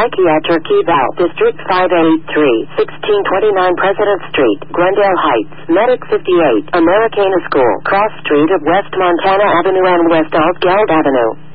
Psychiatric Eval, District 583, 1629 President Street, Glendale Heights, Medic 58, Americana School, Cross Street of West Montana Avenue and West Altgeld Avenue.